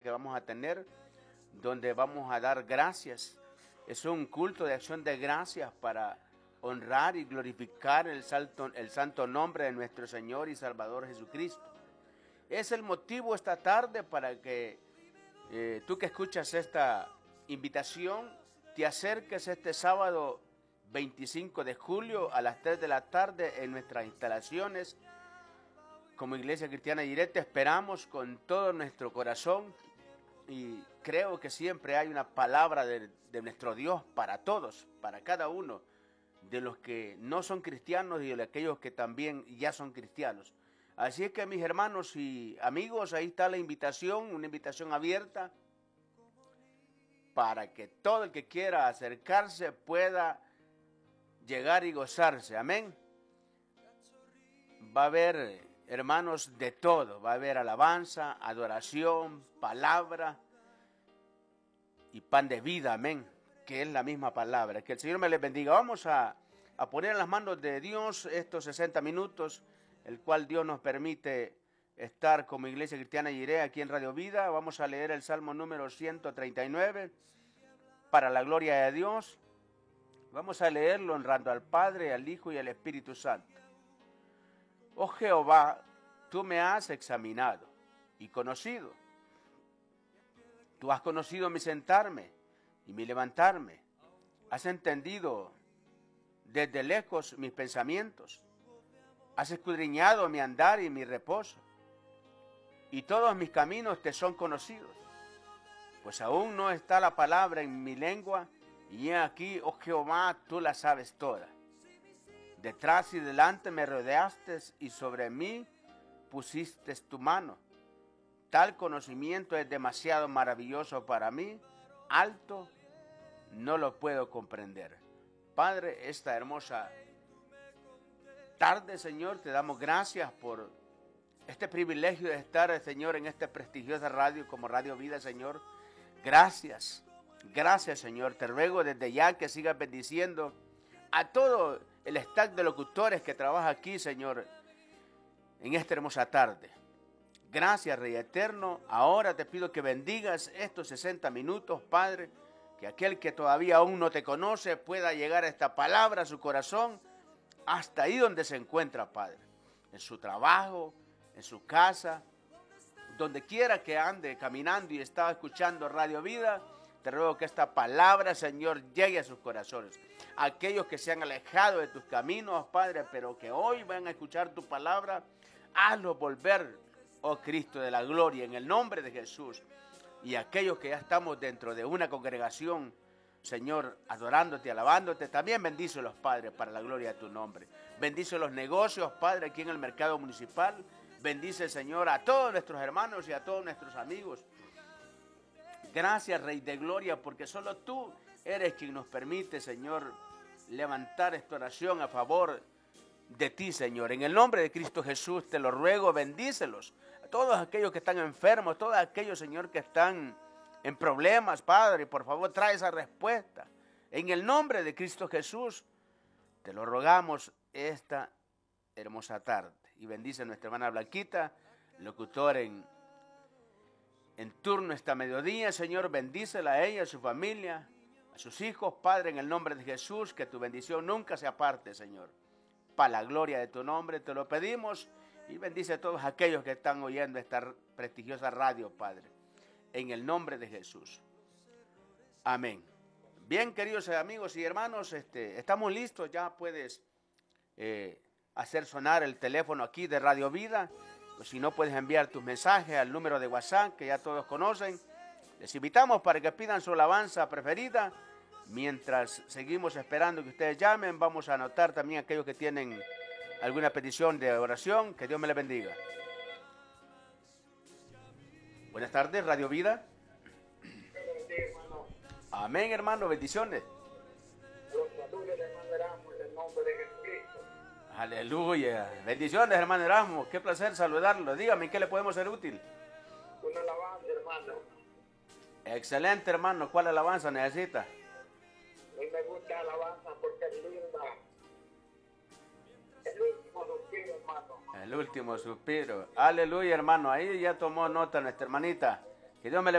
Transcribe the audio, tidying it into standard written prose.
que vamos a tener, donde vamos a dar gracias. Es un culto de acción de gracias para honrar y glorificar el santo nombre de nuestro Señor y Salvador Jesucristo. Es el motivo esta tarde para que tú que escuchas esta invitación, te acerques este sábado 25 de julio a las 3 de la tarde en nuestras instalaciones. Como Iglesia Cristiana Jiré te esperamos con todo nuestro corazón y creo que siempre hay una palabra de nuestro Dios para todos, para cada uno de los que no son cristianos y de aquellos que también ya son cristianos. Así es que mis hermanos y amigos, ahí está la invitación, una invitación abierta para que todo el que quiera acercarse pueda llegar y gozarse. Amén. Va a haber, hermanos, de todo. Va a haber alabanza, adoración, palabra y pan de vida. Amén. Que es la misma palabra. Que el Señor me les bendiga. Vamos a poner en las manos de Dios estos 60 minutos, el cual Dios nos permite estar como Iglesia Cristiana Jiré aquí en Radio Vida. Vamos a leer el Salmo número 139 para la gloria de Dios. Vamos a leerlo honrando al Padre, al Hijo y al Espíritu Santo. Oh Jehová, tú me has examinado y conocido. Tú has conocido mi sentarme y mi levantarme. Has entendido desde lejos mis pensamientos. Has escudriñado mi andar y mi reposo. Y todos mis caminos te son conocidos. Pues aún no está la palabra en mi lengua, y he aquí, oh Jehová, tú la sabes toda. Detrás y delante me rodeaste, y sobre mí pusiste tu mano. Tal conocimiento es demasiado maravilloso para mí, alto, no lo puedo comprender. Padre, esta hermosa tarde, Señor, te damos gracias por este privilegio de estar, Señor, en esta prestigiosa radio como Radio Vida, Señor. Gracias, Señor. Te ruego desde ya que sigas bendiciendo a todo el staff de locutores que trabaja aquí, Señor, en esta hermosa tarde. Gracias, Rey Eterno. Ahora te pido que bendigas estos 60 minutos, Padre, que aquel que todavía aún no te conoce pueda llegar a esta palabra a su corazón, hasta ahí donde se encuentra, Padre, en su trabajo, en su casa, donde quiera que ande caminando y estaba escuchando Radio Vida. Te ruego que esta palabra, Señor, llegue a sus corazones. Aquellos que se han alejado de tus caminos, Padre, pero que hoy van a escuchar tu palabra, hazlos volver, oh Cristo de la gloria, en el nombre de Jesús. Y aquellos que ya estamos dentro de una congregación, Señor, adorándote, alabándote, también bendícelos, Padre, para la gloria de tu nombre. Bendice los negocios, Padre, aquí en el mercado municipal. Bendice, Señor, a todos nuestros hermanos y a todos nuestros amigos. Gracias, Rey de Gloria, porque solo tú eres quien nos permite, Señor, levantar esta oración a favor de ti, Señor. En el nombre de Cristo Jesús te lo ruego, bendícelos. A todos aquellos que están enfermos, todos aquellos, Señor, que están en problemas, Padre, por favor, trae esa respuesta. En el nombre de Cristo Jesús te lo rogamos esta hermosa tarde. Y bendice a nuestra hermana Blanquita, locutor en turno esta mediodía, Señor, bendícela a ella, a su familia, a sus hijos, Padre, en el nombre de Jesús, que tu bendición nunca se aparte, Señor. Para la gloria de tu nombre te lo pedimos, y bendice a todos aquellos que están oyendo esta prestigiosa radio, Padre, en el nombre de Jesús. Amén. Bien, queridos amigos y hermanos, estamos listos, ya puedes hacer sonar el teléfono aquí de Radio Vida. Pues si no, puedes enviar tus mensajes al número de WhatsApp que ya todos conocen. Les invitamos para que pidan su alabanza preferida. Mientras seguimos esperando que ustedes llamen, vamos a anotar también aquellos que tienen alguna petición de oración. Que Dios me les bendiga. Buenas tardes, Radio Vida. Amén, hermano, bendiciones. Aleluya. Bendiciones, hermano Erasmo. Qué placer saludarlo. Dígame, ¿en qué le podemos ser útil? Una alabanza, hermano. Excelente, hermano. ¿Cuál alabanza necesita? A mí me gusta la alabanza porque es linda. El último suspiro, hermano. El último suspiro. Aleluya, hermano. Ahí ya tomó nota nuestra hermanita. Que Dios me le